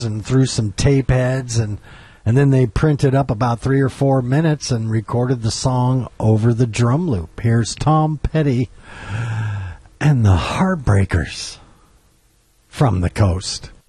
and through some tape heads, and then they printed up about 3 or 4 minutes and recorded the song over the drum loop. Here's Tom Petty and the Heartbreakers from the coast.